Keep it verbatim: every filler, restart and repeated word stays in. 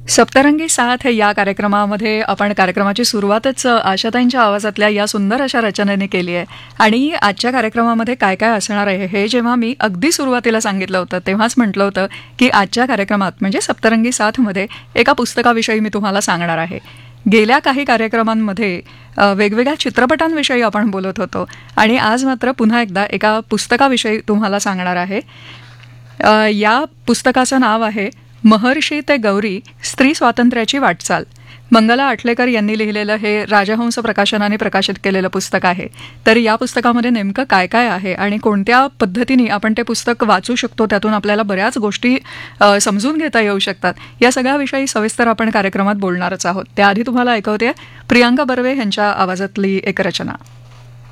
सप्तरंगी साथ या कार्यक्रमामध्ये आपण कार्यक्रमाची सुरुवातच आशाताईंच्या आवाजातल्या या सुंदर अशा रचनेने केली आहे. आणि आजच्या कार्यक्रमामध्ये काय काय असणार आहे हे जेव्हा मी अगदी सुरुवातीला सांगितलं होतं तेव्हाच म्हटलं होतं की आजच्या कार्यक्रमात म्हणजे सप्तरंगी साथमध्ये एका पुस्तकाविषयी मी तुम्हाला सांगणार आहे. गेल्या काही कार्यक्रमांमध्ये वेगवेगळ्या चित्रपटांविषयी आपण बोलत होतो आणि आज मात्र पुन्हा एकदा एका पुस्तकाविषयी तुम्हाला सांगणार आहे. या पुस्तकाचं नाव आहे महर्षी ते गौरी, स्त्री स्वातंत्र्याची वाटचाल. मंगला आटलेकर यांनी लिहिलेलं हे राजहंस प्रकाशनाने प्रकाशित केलेलं पुस्तक आहे. तर या पुस्तकामध्ये नेमकं काय काय आहे आणि कोणत्या पद्धतीने आपण ते पुस्तक वाचू शकतो, त्यातून आपल्याला बऱ्याच गोष्टी समजून घेता येऊ शकतात, या सगळ्याविषयी सविस्तर आपण कार्यक्रमात बोलणारच आहोत. त्याआधी तुम्हाला ऐकवते प्रियांका बर्वे यांच्या आवाजातली एक रचना.